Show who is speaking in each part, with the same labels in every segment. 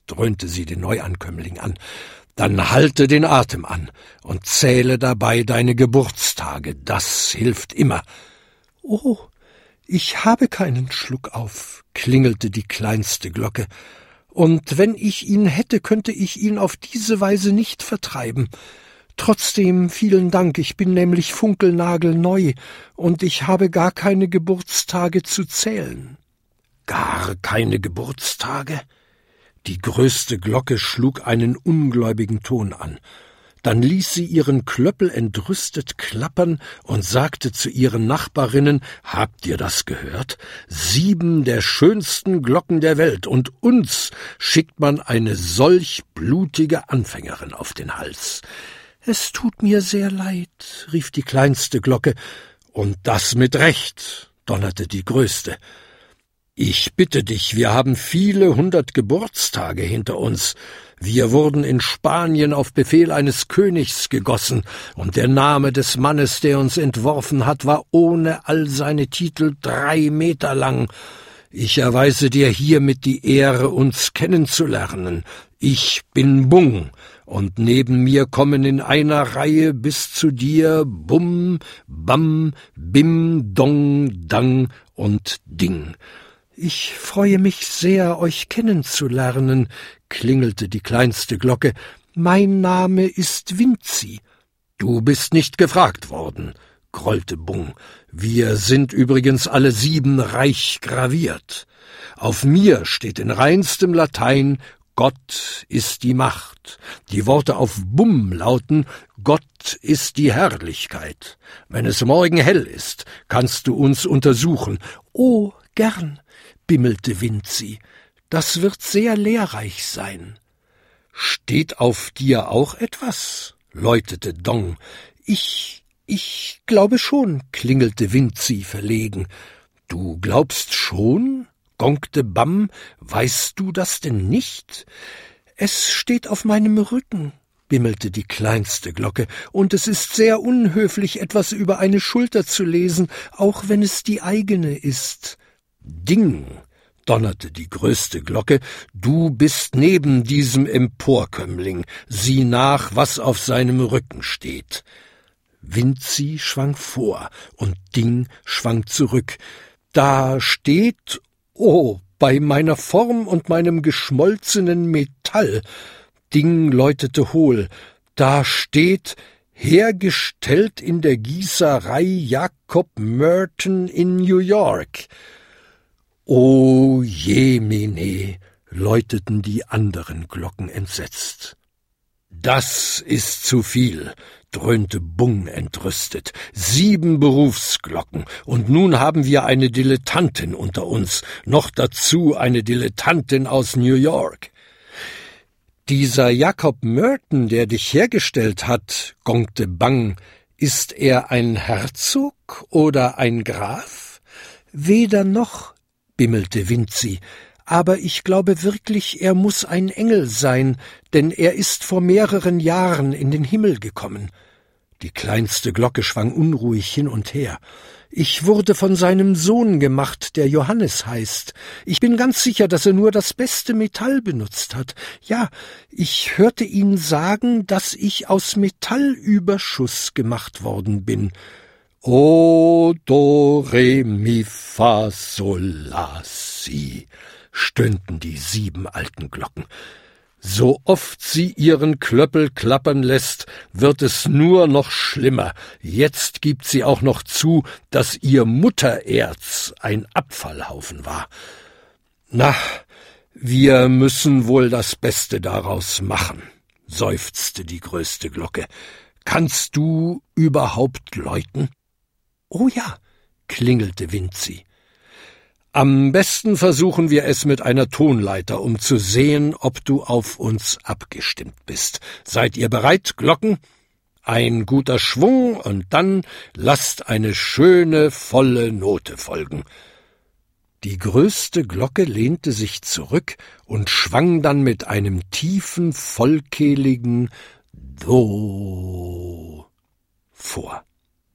Speaker 1: dröhnte sie den Neuankömmling an, »dann halte den Atem an und zähle dabei deine Geburtstage, das hilft immer.« »Oh, ich habe keinen Schluck auf«, klingelte die kleinste Glocke, »und wenn ich ihn hätte, könnte ich ihn auf diese Weise nicht vertreiben. Trotzdem vielen Dank, ich bin nämlich funkelnagelneu, und ich habe gar keine Geburtstage zu zählen.« »Gar keine Geburtstage?« Die größte Glocke schlug einen ungläubigen Ton an. Dann ließ sie ihren Klöppel entrüstet klappern und sagte zu ihren Nachbarinnen, »Habt ihr das gehört? 7 der schönsten Glocken der Welt, und uns schickt man eine solch blutige Anfängerin auf den Hals.« »Es tut mir sehr leid«, rief die kleinste Glocke. »Und das mit Recht«, donnerte die größte. »Ich bitte dich, wir haben viele 100 Geburtstage hinter uns. Wir wurden in Spanien auf Befehl eines Königs gegossen, und der Name des Mannes, der uns entworfen hat, war ohne all seine Titel 3 Meter lang. Ich erweise dir hiermit die Ehre, uns kennenzulernen. Ich bin Bung, und neben mir kommen in einer Reihe bis zu dir Bum, Bam, Bim, Dong, Dang und Ding.« »Ich freue mich sehr, euch kennenzulernen«, klingelte die kleinste Glocke. »Mein Name ist Vinzi.« »Du bist nicht gefragt worden«, grollte Bung. »Wir sind übrigens alle 7 reich graviert. Auf mir steht in reinstem Latein »Gott ist die Macht«. Die Worte auf Bum lauten »Gott ist die Herrlichkeit«. Wenn es morgen hell ist, kannst du uns untersuchen.« »Oh, gern«, bimmelte Vinzi. »Das wird sehr lehrreich sein.« »Steht auf dir auch etwas?«, läutete Dong. Ich glaube schon«, klingelte Vinzi verlegen. »Du glaubst schon?«, gongte Bam. »Weißt du das denn nicht?« »Es steht auf meinem Rücken«, bimmelte die kleinste Glocke, »und es ist sehr unhöflich, etwas über eine Schulter zu lesen, auch wenn es die eigene ist.« »Ding«, donnerte die größte Glocke, »du bist neben diesem Emporkömmling. Sieh nach, was auf seinem Rücken steht.« Vinzi schwang vor und Ding schwang zurück. »Da steht, oh, bei meiner Form und meinem geschmolzenen Metall«, Ding läutete hohl, »da steht, hergestellt in der Gießerei Jacob Merton in New York.« »O jemine«, läuteten die anderen Glocken entsetzt. »Das ist zu viel«, dröhnte Bung entrüstet. 7 Berufsglocken, und nun haben wir eine Dilettantin unter uns, noch dazu eine Dilettantin aus New York.« »Dieser Jacob Merton, der dich hergestellt hat«, gongte Bang, »ist er ein Herzog oder ein Graf?« »Weder noch«, bimmelte Vinzi, »aber ich glaube wirklich, er muß ein Engel sein, denn er ist vor mehreren Jahren in den Himmel gekommen.« Die kleinste Glocke schwang unruhig hin und her. »Ich wurde von seinem Sohn gemacht, der Johannes heißt. Ich bin ganz sicher, dass er nur das beste Metall benutzt hat. Ja, ich hörte ihn sagen, dass ich aus Metallüberschuss gemacht worden bin.« »O, do, re, mi, fa, sol, la, si«, stöhnten die 7 alten Glocken. »So oft sie ihren Klöppel klappern lässt, wird es nur noch schlimmer. Jetzt gibt sie auch noch zu, dass ihr Muttererz ein Abfallhaufen war. Na, wir müssen wohl das Beste daraus machen«, seufzte die größte Glocke. »Kannst du überhaupt läuten?« »Oh ja«, klingelte Vinzi. »Am besten versuchen wir es mit einer Tonleiter, um zu sehen, ob du auf uns abgestimmt bist. Seid ihr bereit, Glocken? Ein guter Schwung, und dann lasst eine schöne, volle Note folgen.« Die größte Glocke lehnte sich zurück und schwang dann mit einem tiefen, vollkehligen Do vor.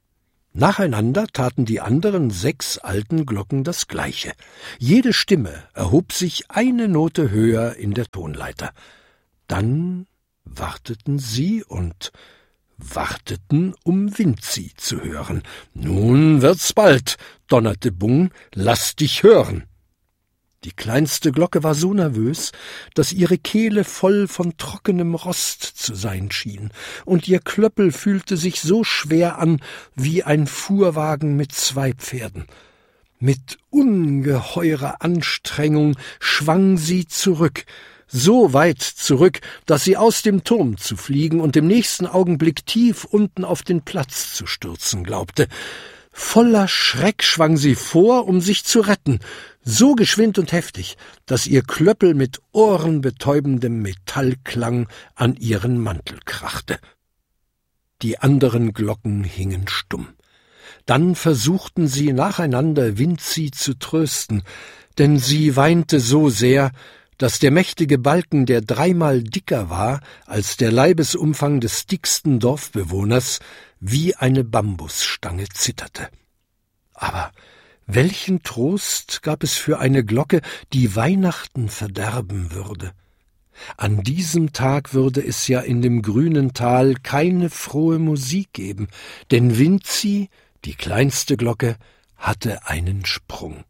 Speaker 1: Nacheinander taten die anderen 6 alten Glocken das Gleiche. Jede Stimme erhob sich eine Note höher in der Tonleiter. Dann warteten sie und warteten, um Vinzi zu hören. »Nun wird's bald«, donnerte Bung, »lass dich hören!« Die kleinste Glocke war so nervös, dass ihre Kehle voll von trockenem Rost zu sein schien, und ihr Klöppel fühlte sich so schwer an wie ein Fuhrwagen mit 2 Pferden. Mit ungeheurer Anstrengung schwang sie zurück, so weit zurück, dass sie aus dem Turm zu fliegen und im nächsten Augenblick tief unten auf den Platz zu stürzen glaubte. Voller Schreck schwang sie vor, um sich zu retten, so geschwind und heftig, dass ihr Klöppel mit ohrenbetäubendem Metallklang an ihren Mantel krachte. Die anderen Glocken hingen stumm. Dann versuchten sie nacheinander Vinzi zu trösten, denn sie weinte so sehr, dass der mächtige Balken, der 3-mal dicker war als der Leibesumfang des dicksten Dorfbewohners, wie eine Bambusstange zitterte. Aber welchen Trost gab es für eine Glocke, die Weihnachten verderben würde? An diesem Tag würde es ja in dem grünen Tal keine frohe Musik geben, denn Vinzi, die kleinste Glocke, hatte einen Sprung.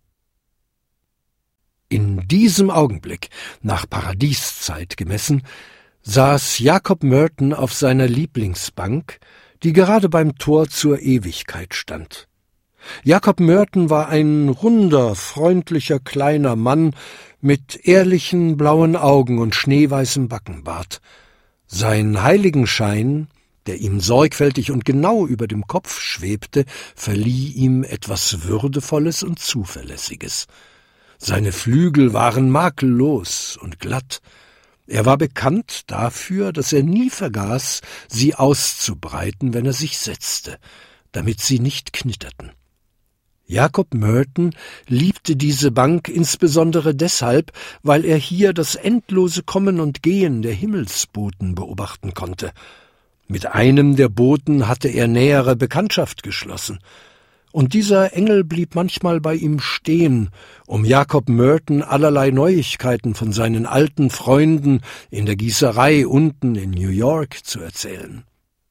Speaker 1: In diesem Augenblick, nach Paradieszeit gemessen, saß Jakob Merton auf seiner Lieblingsbank, die gerade beim Tor zur Ewigkeit stand. Jakob Merton war ein runder, freundlicher kleiner Mann mit ehrlichen blauen Augen und schneeweißem Backenbart. Sein Heiligenschein, der ihm sorgfältig und genau über dem Kopf schwebte, verlieh ihm etwas Würdevolles und Zuverlässiges. Seine Flügel waren makellos und glatt. Er war bekannt dafür, dass er nie vergaß, sie auszubreiten, wenn er sich setzte, damit sie nicht knitterten. Jakob Merton liebte diese Bank insbesondere deshalb, weil er hier das endlose Kommen und Gehen der Himmelsboten beobachten konnte. Mit einem der Boten hatte er nähere Bekanntschaft geschlossen. Und dieser Engel blieb manchmal bei ihm stehen, um Jakob Merton allerlei Neuigkeiten von seinen alten Freunden in der Gießerei unten in New York zu erzählen.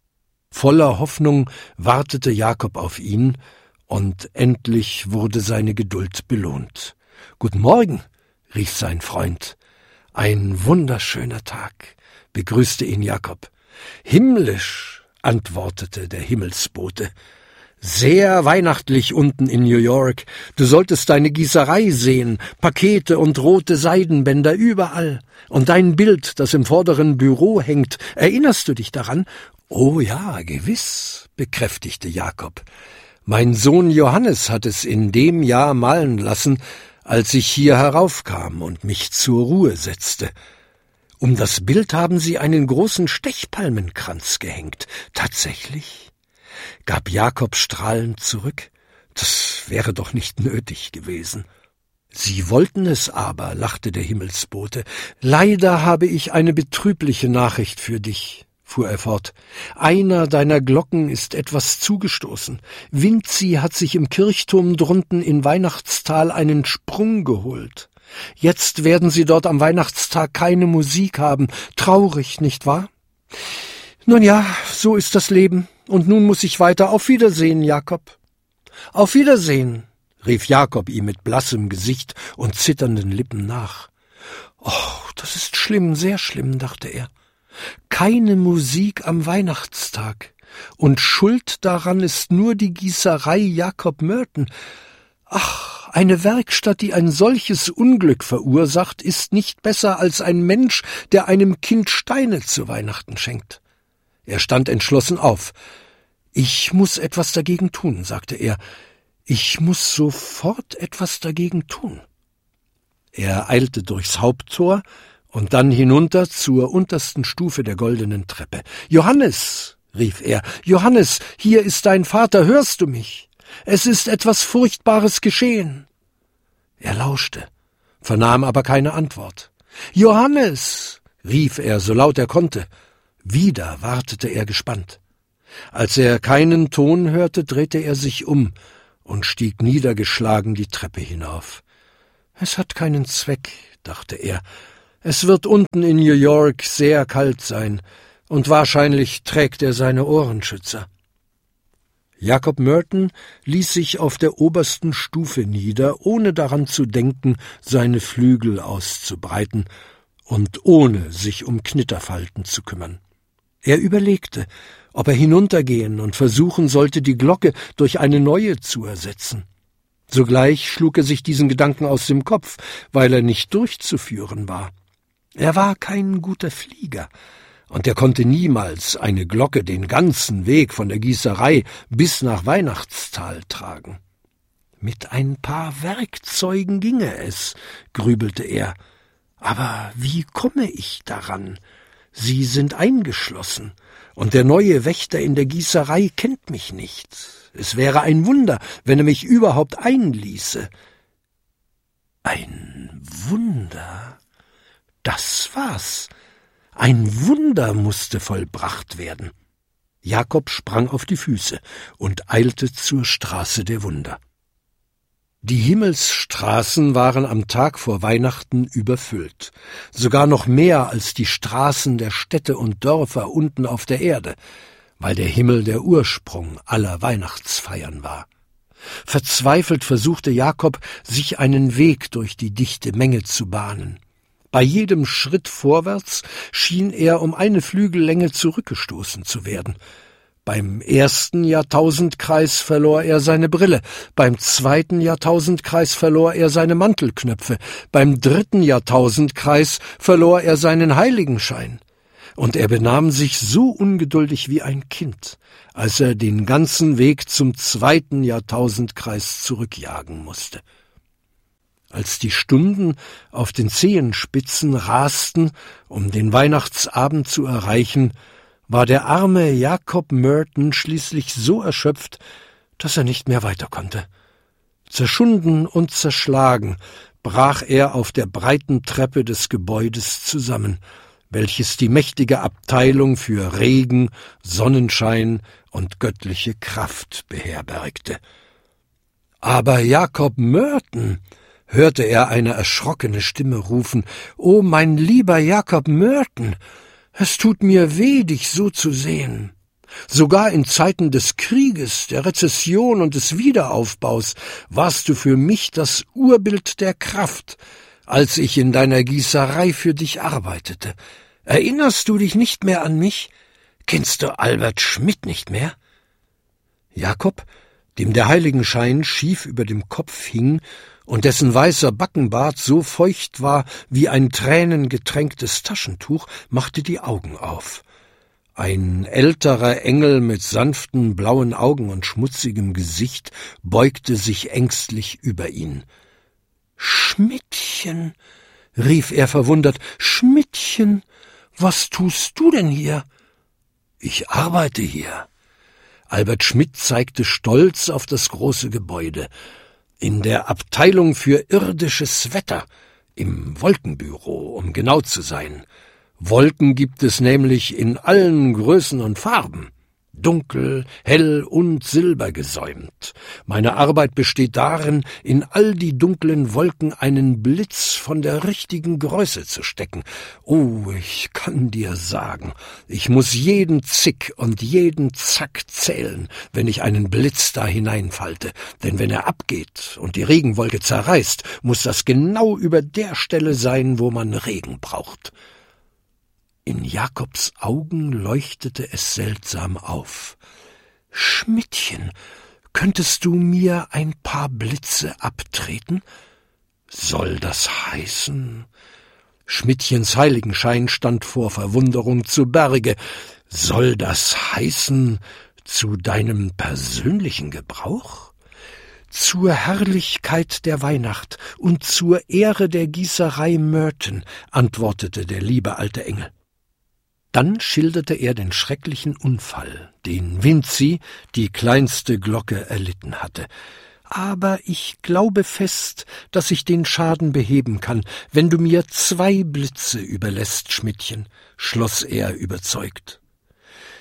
Speaker 1: Voller Hoffnung wartete Jakob auf ihn, und endlich wurde seine Geduld belohnt. »Guten Morgen«, rief sein Freund. »Ein wunderschöner Tag«, begrüßte ihn Jakob. »Himmlisch«, antwortete der Himmelsbote. »Sehr weihnachtlich unten in New York. Du solltest deine Gießerei sehen, Pakete und rote Seidenbänder überall. Und dein Bild, das im vorderen Büro hängt, erinnerst du dich daran?« »Oh ja, gewiss«, bekräftigte Jakob. »Mein Sohn Johannes hat es in dem Jahr malen lassen, als ich hier heraufkam und mich zur Ruhe setzte. Um das Bild haben sie einen großen Stechpalmenkranz gehängt. Tatsächlich?« gab Jakob strahlend zurück. »Das wäre doch nicht nötig gewesen.« »Sie wollten es aber«, lachte der Himmelsbote. »Leider habe ich eine betrübliche Nachricht für dich«, fuhr er fort. »Einer deiner Glocken ist etwas zugestoßen. Vinzi hat sich im Kirchturm drunten in Weihnachtstal einen Sprung geholt. Jetzt werden sie dort am Weihnachtstag keine Musik haben. Traurig, nicht wahr? Nun ja, so ist das Leben. Und nun muss ich weiter. Auf Wiedersehen, Jakob.« »Auf Wiedersehen«, rief Jakob ihm mit blassem Gesicht und zitternden Lippen nach. »Oh, das ist schlimm, sehr schlimm«, dachte er. »Keine Musik am Weihnachtstag. Und schuld daran ist nur die Gießerei Jakob Merton. Ach, eine Werkstatt, die ein solches Unglück verursacht, ist nicht besser als ein Mensch, der einem Kind Steine zu Weihnachten schenkt.« Er stand entschlossen auf. »Ich muss etwas dagegen tun«, sagte er. »Ich muss sofort etwas dagegen tun.« Er eilte durchs Haupttor und dann hinunter zur untersten Stufe der goldenen Treppe. »Johannes«, rief er, »Johannes, hier ist dein Vater, hörst du mich? Es ist etwas Furchtbares geschehen.« Er lauschte, vernahm aber keine Antwort. »Johannes«, rief er, so laut er konnte. Wieder wartete er gespannt. Als er keinen Ton hörte, drehte er sich um und stieg niedergeschlagen die Treppe hinauf. »Es hat keinen Zweck«, dachte er. »Es wird unten in New York sehr kalt sein, und wahrscheinlich trägt er seine Ohrenschützer.« Jakob Merton ließ sich auf der obersten Stufe nieder, ohne daran zu denken, seine Flügel auszubreiten und ohne sich um Knitterfalten zu kümmern. Er überlegte, ob er hinuntergehen und versuchen sollte, die Glocke durch eine neue zu ersetzen. Sogleich schlug er sich diesen Gedanken aus dem Kopf, weil er nicht durchzuführen war. Er war kein guter Flieger, und er konnte niemals eine Glocke den ganzen Weg von der Gießerei bis nach Weihnachtsthal tragen. Mit ein paar Werkzeugen ginge es, grübelte er. Aber wie komme ich daran? Sie sind eingeschlossen, und der neue Wächter in der Gießerei kennt mich nicht. Es wäre ein Wunder, wenn er mich überhaupt einließe. Ein Wunder? Das war's. Ein Wunder musste vollbracht werden. Jakob sprang auf die Füße und eilte zur Straße der Wunder. Die Himmelsstraßen waren am Tag vor Weihnachten überfüllt, sogar noch mehr als die Straßen der Städte und Dörfer unten auf der Erde, weil der Himmel der Ursprung aller Weihnachtsfeiern war. Verzweifelt versuchte Jakob, sich einen Weg durch die dichte Menge zu bahnen. Bei jedem Schritt vorwärts schien er um eine Flügellänge zurückgestoßen zu werden. Beim ersten Jahrtausendkreis verlor er seine Brille, beim zweiten Jahrtausendkreis verlor er seine Mantelknöpfe, beim dritten Jahrtausendkreis verlor er seinen Heiligenschein. Und er benahm sich so ungeduldig wie ein Kind, als er den ganzen Weg zum zweiten Jahrtausendkreis zurückjagen musste. Als die Stunden auf den Zehenspitzen rasten, um den Weihnachtsabend zu erreichen, war der arme Jakob Merton schließlich so erschöpft, dass er nicht mehr weiter konnte. Zerschunden und zerschlagen brach er auf der breiten Treppe des Gebäudes zusammen, welches die mächtige Abteilung für Regen, Sonnenschein und göttliche Kraft beherbergte. »Aber Jakob Merton«, hörte er eine erschrockene Stimme rufen, »O mein lieber Jakob Merton, es tut mir weh, dich so zu sehen. Sogar in Zeiten des Krieges, der Rezession und des Wiederaufbaus warst du für mich das Urbild der Kraft, als ich in deiner Gießerei für dich arbeitete. Erinnerst du dich nicht mehr an mich? Kennst du Albert Schmidt nicht mehr?« Jakob, dem der Heiligenschein schief über dem Kopf hing und dessen weißer Backenbart so feucht war wie ein tränengetränktes Taschentuch, machte die Augen auf. Ein älterer Engel mit sanften blauen Augen und schmutzigem Gesicht beugte sich ängstlich über ihn. »Schmidtchen«, rief er verwundert, »Schmidtchen, was tust du denn hier?« »Ich arbeite hier.« Albert Schmidt zeigte stolz auf das große Gebäude. »In der Abteilung für irdisches Wetter, im Wolkenbüro, um genau zu sein. Wolken gibt es nämlich in allen Größen und Farben. Dunkel, hell und silbergesäumt. Meine Arbeit besteht darin, in all die dunklen Wolken einen Blitz von der richtigen Größe zu stecken. Oh, ich kann dir sagen, ich muss jeden Zick und jeden Zack zählen, wenn ich einen Blitz da hineinfalte, denn wenn er abgeht und die Regenwolke zerreißt, muss das genau über der Stelle sein, wo man Regen braucht.« In Jakobs Augen leuchtete es seltsam auf. »Schmidtchen, könntest du mir ein paar Blitze abtreten?« »Soll das heißen?« Schmidtchens Heiligenschein stand vor Verwunderung zu Berge. »Soll das heißen, zu deinem persönlichen Gebrauch?« »Zur Herrlichkeit der Weihnacht und zur Ehre der Gießerei Merton«, antwortete der liebe alte Engel. Dann schilderte er den schrecklichen Unfall, den Vinzi, die kleinste Glocke, erlitten hatte. »Aber ich glaube fest, dass ich den Schaden beheben kann, wenn du mir 2 Blitze überlässt, Schmidtchen«, schloss er überzeugt.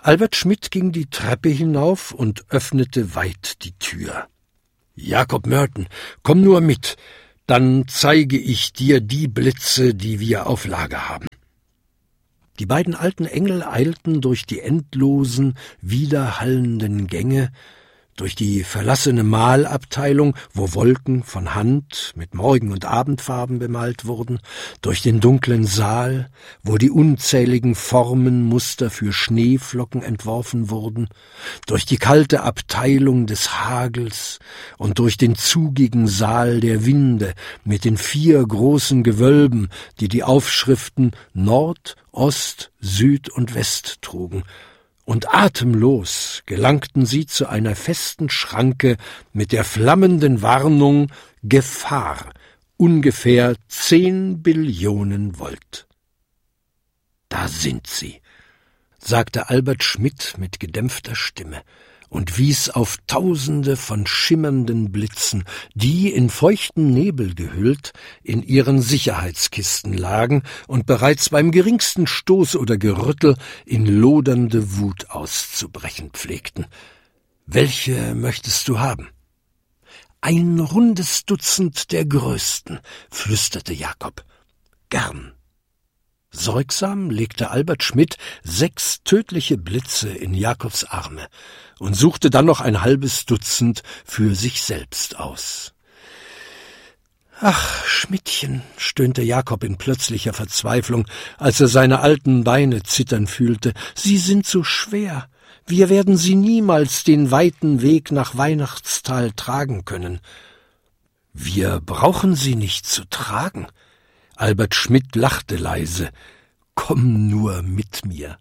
Speaker 1: Albert Schmidt ging die Treppe hinauf und öffnete weit die Tür. »Jakob Merton, komm nur mit, dann zeige ich dir die Blitze, die wir auf Lager haben.« Die beiden alten Engel eilten durch die endlosen, widerhallenden Gänge, durch die verlassene Malabteilung, wo Wolken von Hand mit Morgen- und Abendfarben bemalt wurden, durch den dunklen Saal, wo die unzähligen Formenmuster für Schneeflocken entworfen wurden, durch die kalte Abteilung des Hagels und durch den zugigen Saal der Winde mit den 4 großen Gewölben, die die Aufschriften Nord, Ost, Süd und West trugen. Und atemlos gelangten sie zu einer festen Schranke mit der flammenden Warnung »Gefahr«, ungefähr 10 Billionen Volt. »Da sind sie«, sagte Albert Schmidt mit gedämpfter Stimme und wies auf Tausende von schimmernden Blitzen, die, in feuchten Nebel gehüllt, in ihren Sicherheitskisten lagen und bereits beim geringsten Stoß oder Gerüttel in lodernde Wut auszubrechen pflegten. »Welche möchtest du haben?« »Ein rundes Dutzend der größten«, flüsterte Jakob. »Gern.« Sorgsam legte Albert Schmidt 6 tödliche Blitze in Jakobs Arme und suchte dann noch ein halbes Dutzend für sich selbst aus. »Ach, Schmidtchen«, stöhnte Jakob in plötzlicher Verzweiflung, als er seine alten Beine zittern fühlte, »sie sind so schwer. Wir werden sie niemals den weiten Weg nach Weihnachtsthal tragen können.« »Wir brauchen sie nicht zu tragen.« Albert Schmidt lachte leise. »Komm nur mit mir.«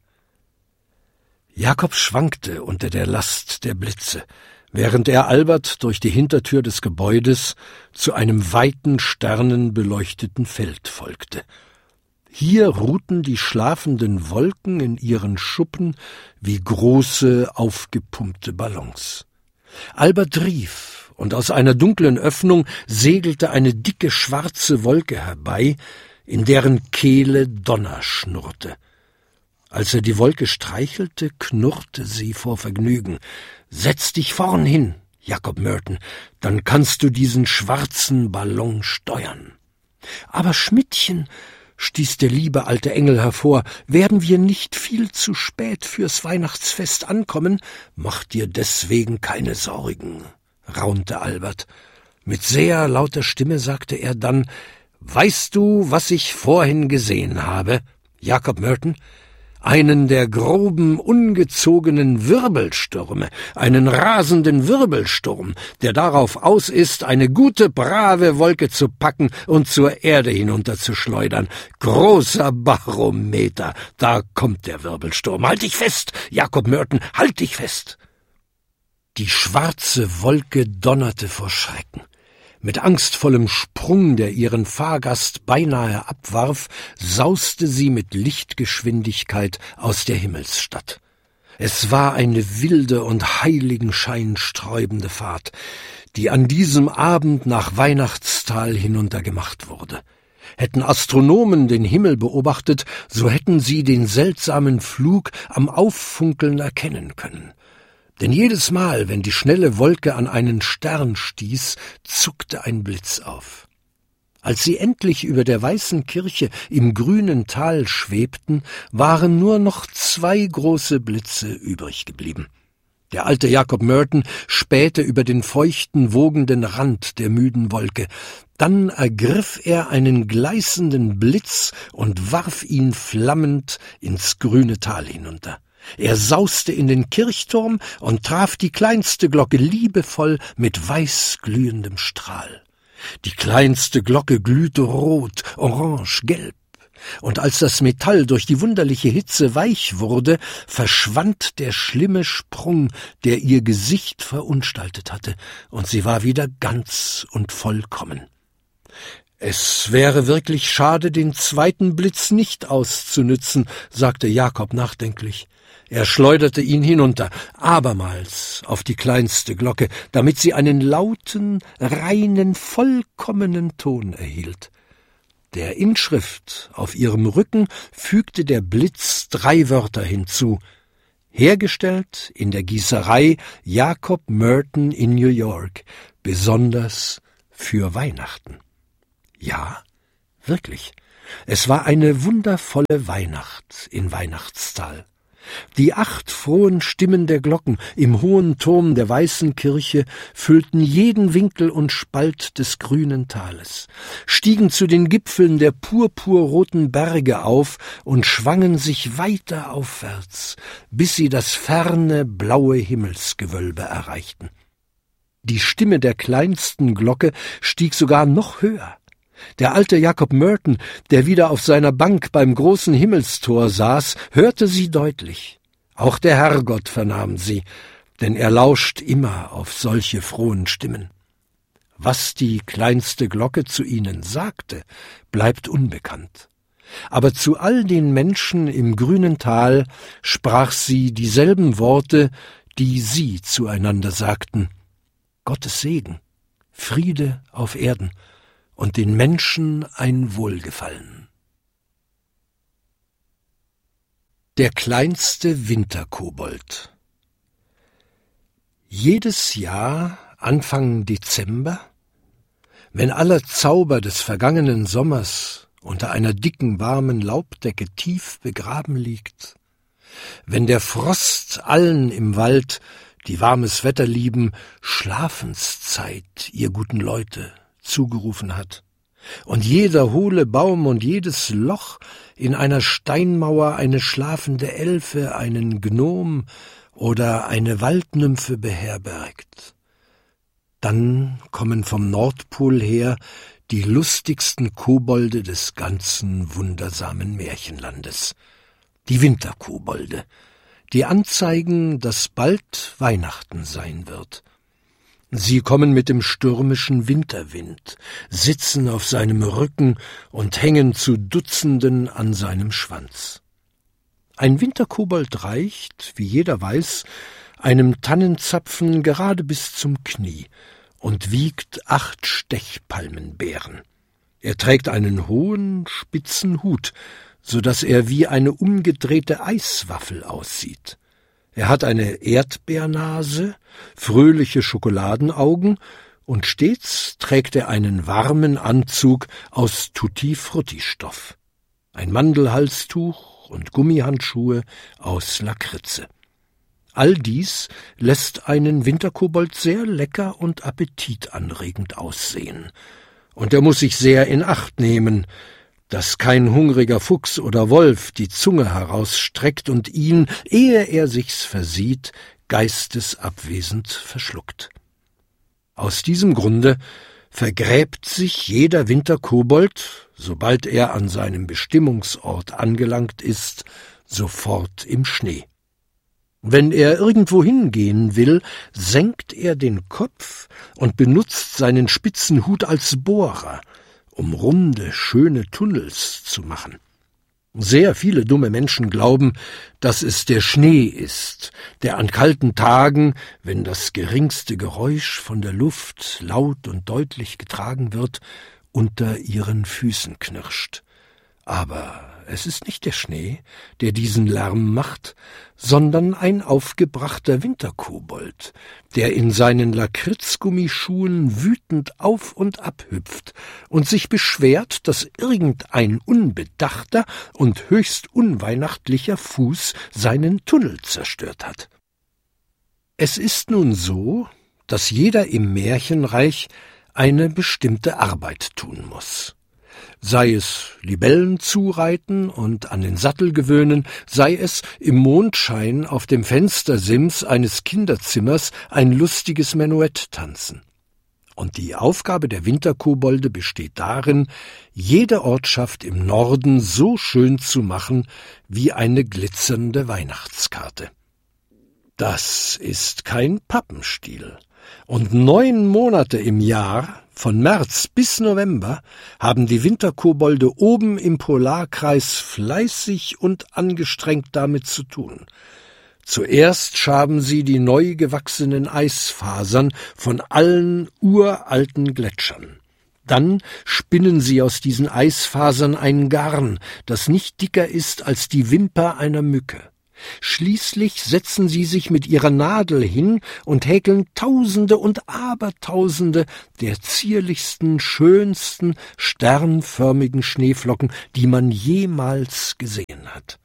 Speaker 1: Jakob schwankte unter der Last der Blitze, während er Albert durch die Hintertür des Gebäudes zu einem weiten, sternenbeleuchteten Feld folgte. Hier ruhten die schlafenden Wolken in ihren Schuppen wie große, aufgepumpte Ballons. Albert rief, und aus einer dunklen Öffnung segelte eine dicke schwarze Wolke herbei, in deren Kehle Donner schnurrte. Als er die Wolke streichelte, knurrte sie vor Vergnügen. »Setz dich vorn hin, Jakob Merton, dann kannst du diesen schwarzen Ballon steuern.« »Aber Schmidtchen«, stieß der liebe alte Engel hervor, »werden wir nicht viel zu spät fürs Weihnachtsfest ankommen?« »Mach dir deswegen keine Sorgen«, raunte Albert. Mit sehr lauter Stimme sagte er dann, »Weißt du, was ich vorhin gesehen habe, Jakob Merton? Einen der groben, ungezogenen Wirbelstürme, einen rasenden Wirbelsturm, der darauf aus ist, eine gute, brave Wolke zu packen und zur Erde hinunterzuschleudern. Großer Barometer, da kommt der Wirbelsturm. Halt dich fest, Jakob Merton, halt dich fest!« Die schwarze Wolke donnerte vor Schrecken. Mit angstvollem Sprung, der ihren Fahrgast beinahe abwarf, sauste sie mit Lichtgeschwindigkeit aus der Himmelsstadt. Es war eine wilde und heiligenscheinsträubende Fahrt, die an diesem Abend nach Weihnachtsthal hinuntergemacht wurde. Hätten Astronomen den Himmel beobachtet, so hätten sie den seltsamen Flug am Auffunkeln erkennen können. Denn jedes Mal, wenn die schnelle Wolke an einen Stern stieß, zuckte ein Blitz auf. Als sie endlich über der weißen Kirche im grünen Tal schwebten, waren nur noch 2 große Blitze übrig geblieben. Der alte Jakob Merton spähte über den feuchten, wogenden Rand der müden Wolke. Dann ergriff er einen gleißenden Blitz und warf ihn flammend ins grüne Tal hinunter. Er sauste in den Kirchturm und traf die kleinste Glocke liebevoll mit weißglühendem Strahl. Die kleinste Glocke glühte rot, orange, gelb. Und als das Metall durch die wunderliche Hitze weich wurde, verschwand der schlimme Sprung, der ihr Gesicht verunstaltet hatte, und sie war wieder ganz und vollkommen. »Es wäre wirklich schade, den zweiten Blitz nicht auszunützen«, sagte Jakob nachdenklich. Er schleuderte ihn hinunter, abermals auf die kleinste Glocke, damit sie einen lauten, reinen, vollkommenen Ton erhielt. Der Inschrift auf ihrem Rücken fügte der Blitz 3 Wörter hinzu: hergestellt in der Gießerei Jacob Merton in New York, besonders für Weihnachten. Ja, wirklich, es war eine wundervolle Weihnacht in Weihnachtsthal. Die 8 frohen Stimmen der Glocken im hohen Turm der weißen Kirche füllten jeden Winkel und Spalt des grünen Tales, stiegen zu den Gipfeln der purpurroten Berge auf und schwangen sich weiter aufwärts, bis sie das ferne, blaue Himmelsgewölbe erreichten. Die Stimme der kleinsten Glocke stieg sogar noch höher. Der alte Jacob Merton, der wieder auf seiner Bank beim großen Himmelstor saß, hörte sie deutlich. Auch der Herrgott vernahm sie, denn er lauscht immer auf solche frohen Stimmen. Was die kleinste Glocke zu ihnen sagte, bleibt unbekannt. Aber zu all den Menschen im grünen Tal sprach sie dieselben Worte, die sie zueinander sagten: Gottes Segen, Friede auf Erden und den Menschen ein Wohlgefallen. Der kleinste Winterkobold. Jedes Jahr, Anfang Dezember, wenn aller Zauber des vergangenen Sommers unter einer dicken, warmen Laubdecke tief begraben liegt, wenn der Frost allen im Wald, die warmes Wetter lieben, Schlafenszeit, ihr guten Leute, zugerufen hat, und jeder hohle Baum und jedes Loch in einer Steinmauer eine schlafende Elfe, einen Gnom oder eine Waldnymphe beherbergt. Dann kommen vom Nordpol her die lustigsten Kobolde des ganzen wundersamen Märchenlandes, die Winterkobolde, die anzeigen, dass bald Weihnachten sein wird. Sie kommen mit dem stürmischen Winterwind, sitzen auf seinem Rücken und hängen zu Dutzenden an seinem Schwanz. Ein Winterkobold reicht, wie jeder weiß, einem Tannenzapfen gerade bis zum Knie und wiegt 8 Stechpalmenbeeren. Er trägt einen hohen, spitzen Hut, so dass er wie eine umgedrehte Eiswaffel aussieht. Er hat eine Erdbeernase, fröhliche Schokoladenaugen und stets trägt er einen warmen Anzug aus Tutti-Frutti-Stoff, ein Mandelhalstuch und Gummihandschuhe aus Lakritze. All dies lässt einen Winterkobold sehr lecker und appetitanregend aussehen, und er muss sich sehr in Acht nehmen, dass kein hungriger Fuchs oder Wolf die Zunge herausstreckt und ihn, ehe er sich's versieht, geistesabwesend verschluckt. Aus diesem Grunde vergräbt sich jeder Winterkobold, sobald er an seinem Bestimmungsort angelangt ist, sofort im Schnee. Wenn er irgendwo hingehen will, senkt er den Kopf und benutzt seinen spitzen Hut als Bohrer, um runde, schöne Tunnels zu machen. Sehr viele dumme Menschen glauben, dass es der Schnee ist, der an kalten Tagen, wenn das geringste Geräusch von der Luft laut und deutlich getragen wird, unter ihren Füßen knirscht. Aber es ist nicht der Schnee, der diesen Lärm macht, sondern ein aufgebrachter Winterkobold, der in seinen Lakritzgummischuhen wütend auf und ab hüpft und sich beschwert, dass irgendein unbedachter und höchst unweihnachtlicher Fuß seinen Tunnel zerstört hat. Es ist nun so, dass jeder im Märchenreich eine bestimmte Arbeit tun muss. Sei es Libellen zureiten und an den Sattel gewöhnen, sei es im Mondschein auf dem Fenstersims eines Kinderzimmers ein lustiges Menuett tanzen. Und die Aufgabe der Winterkobolde besteht darin, jede Ortschaft im Norden so schön zu machen wie eine glitzernde Weihnachtskarte. Das ist kein Pappenstiel. Und 9 Monate im Jahr, von März bis November, haben die Winterkobolde oben im Polarkreis fleißig und angestrengt damit zu tun. Zuerst schaben sie die neu gewachsenen Eisfasern von allen uralten Gletschern. Dann spinnen sie aus diesen Eisfasern ein Garn, das nicht dicker ist als die Wimper einer Mücke. Schließlich setzen sie sich mit ihrer Nadel hin und häkeln Tausende und Abertausende der zierlichsten, schönsten, sternförmigen Schneeflocken, die man jemals gesehen hat.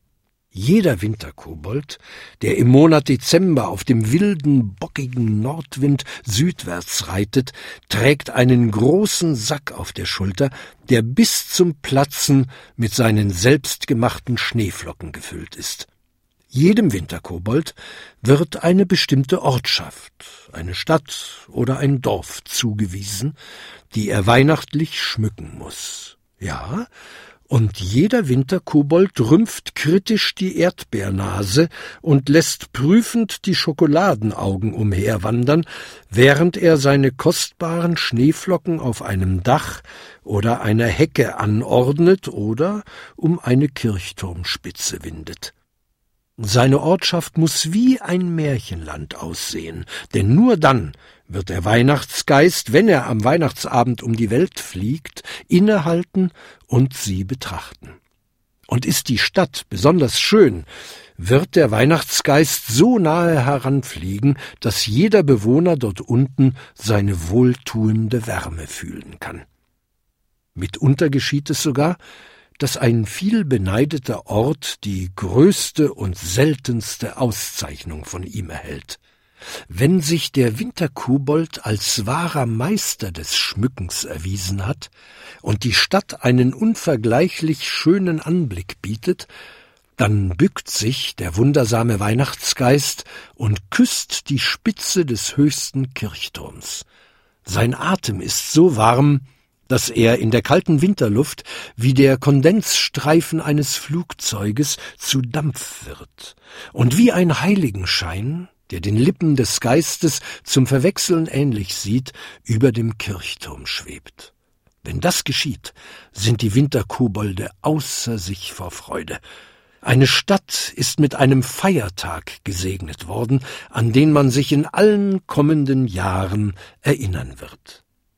Speaker 1: Jeder Winterkobold, der im Monat Dezember auf dem wilden, bockigen Nordwind südwärts reitet, trägt einen großen Sack auf der Schulter, der bis zum Platzen mit seinen selbstgemachten Schneeflocken gefüllt ist. Jedem Winterkobold wird eine bestimmte Ortschaft, eine Stadt oder ein Dorf zugewiesen, die er weihnachtlich schmücken muss. Ja, und jeder Winterkobold rümpft kritisch die Erdbeernase und lässt prüfend die Schokoladenaugen umherwandern, während er seine kostbaren Schneeflocken auf einem Dach oder einer Hecke anordnet oder um eine Kirchturmspitze windet. Seine Ortschaft muß wie ein Märchenland aussehen, denn nur dann wird der Weihnachtsgeist, wenn er am Weihnachtsabend um die Welt fliegt, innehalten und sie betrachten. Und ist die Stadt besonders schön, wird der Weihnachtsgeist so nahe heranfliegen, dass jeder Bewohner dort unten seine wohltuende Wärme fühlen kann. Mitunter geschieht es sogar, dass ein viel beneideter Ort die größte und seltenste Auszeichnung von ihm erhält. Wenn sich der Winterkobold als wahrer Meister des Schmückens erwiesen hat und die Stadt einen unvergleichlich schönen Anblick bietet, dann bückt sich der wundersame Weihnachtsgeist und küsst die Spitze des höchsten Kirchturms. Sein Atem ist so warm, dass er in der kalten Winterluft wie der Kondensstreifen eines Flugzeuges zu Dampf wird und wie ein Heiligenschein, der den Lippen des Geistes zum Verwechseln ähnlich sieht, über dem Kirchturm schwebt. Wenn das geschieht, sind die Winterkobolde außer sich vor Freude. Eine Stadt ist mit einem Feiertag gesegnet worden, an den man sich in allen kommenden Jahren erinnern wird.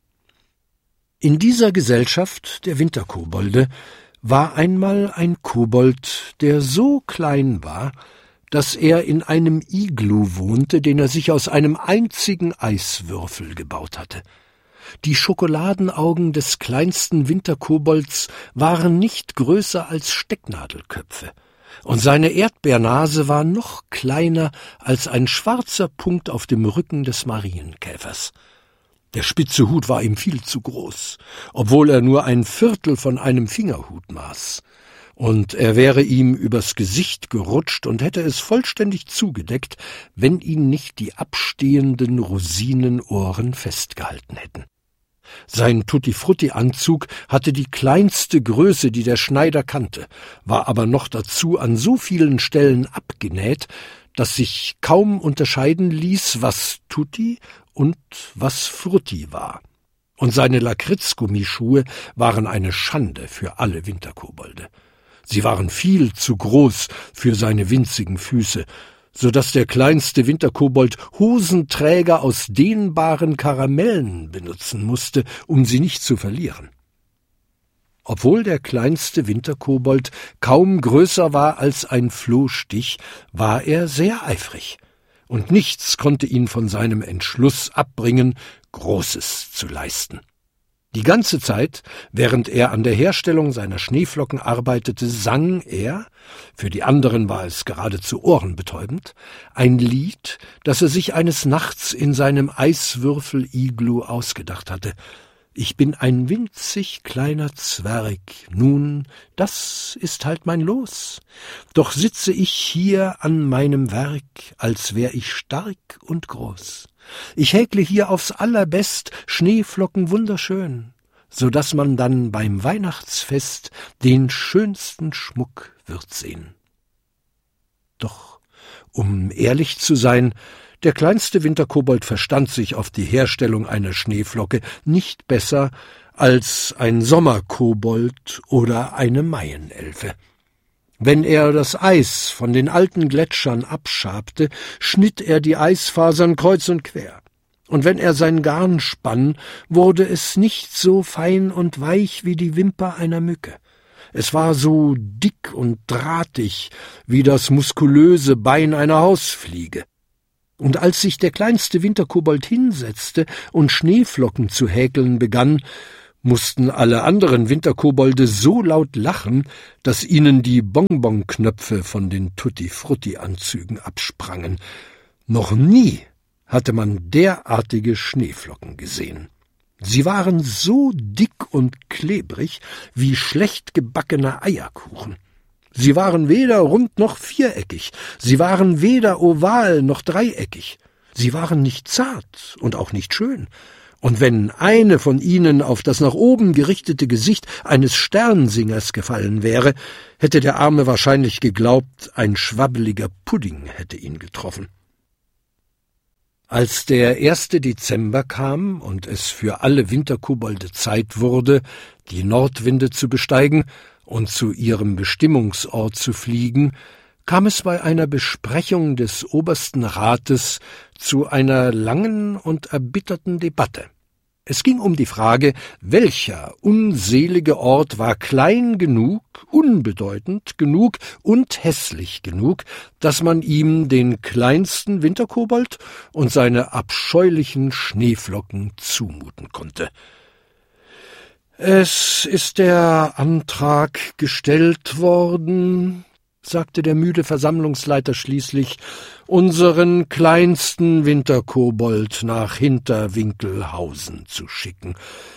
Speaker 1: In dieser Gesellschaft der Winterkobolde war einmal ein Kobold, der so klein war, dass er in einem Iglu wohnte, den er sich aus einem einzigen Eiswürfel gebaut hatte. Die Schokoladenaugen des kleinsten Winterkobolds waren nicht größer als Stecknadelköpfe, und seine Erdbeernase war noch kleiner als ein schwarzer Punkt auf dem Rücken des Marienkäfers. Der spitze Hut war ihm viel zu groß, obwohl er nur ein Viertel von einem Fingerhut maß, und er wäre ihm übers Gesicht gerutscht und hätte es vollständig zugedeckt, wenn ihn nicht die abstehenden Rosinenohren festgehalten hätten. Sein Tutti-Frutti-Anzug hatte die kleinste Größe, die der Schneider kannte, war aber noch dazu an so vielen Stellen abgenäht, dass sich kaum unterscheiden ließ, was Tutti und was Frutti war. Und seine Lakritzgummischuhe waren eine Schande für alle Winterkobolde. Sie waren viel zu groß für seine winzigen Füße, so dass der kleinste Winterkobold Hosenträger aus dehnbaren Karamellen benutzen musste, um sie nicht zu verlieren. Obwohl der kleinste Winterkobold kaum größer war als ein Flohstich, war er sehr eifrig, und nichts konnte ihn von seinem Entschluss abbringen, Großes zu leisten. Die ganze Zeit, während er an der Herstellung seiner Schneeflocken arbeitete, sang er, für die anderen war es geradezu ohrenbetäubend, ein Lied, das er sich eines Nachts in seinem Eiswürfel-Iglu ausgedacht hatte. Ich bin ein winzig kleiner Zwerg, nun, das ist halt mein Los. Doch sitze ich hier an meinem Werk, als wär ich stark und groß. Ich häkle hier aufs allerbest Schneeflocken wunderschön, so daß man dann beim Weihnachtsfest den schönsten Schmuck wird sehen. Doch, um ehrlich zu sein, der kleinste Winterkobold verstand sich auf die Herstellung einer Schneeflocke nicht besser als ein Sommerkobold oder eine Maienelfe. Wenn er das Eis von den alten Gletschern abschabte, schnitt er die Eisfasern kreuz und quer. Und wenn er sein Garn spann, wurde es nicht so fein und weich wie die Wimper einer Mücke. Es war so dick und drahtig wie das muskulöse Bein einer Hausfliege. Und als sich der kleinste Winterkobold hinsetzte und Schneeflocken zu häkeln begann, mussten alle anderen Winterkobolde so laut lachen, dass ihnen die Bonbonknöpfe von den Tutti-Frutti-Anzügen absprangen. Noch nie hatte man derartige Schneeflocken gesehen. Sie waren so dick und klebrig wie schlecht gebackener Eierkuchen. Sie waren weder rund noch viereckig, sie waren weder oval noch dreieckig, sie waren nicht zart und auch nicht schön, und wenn eine von ihnen auf das nach oben gerichtete Gesicht eines Sternsingers gefallen wäre, hätte der Arme wahrscheinlich geglaubt, ein schwabbeliger Pudding hätte ihn getroffen. Als der 1. Dezember kam und es für alle Winterkobolde Zeit wurde, die Nordwinde zu besteigen und zu ihrem Bestimmungsort zu fliegen, kam es bei einer Besprechung des obersten Rates zu einer langen und erbitterten Debatte. Es ging um die Frage, welcher unselige Ort war klein genug, unbedeutend genug und hässlich genug, dass man ihm den kleinsten Winterkobold und seine abscheulichen Schneeflocken zumuten konnte. »Es ist der Antrag gestellt worden«, sagte der müde Versammlungsleiter schließlich, »unseren kleinsten Winterkobold nach Hinterwinkelhausen zu schicken.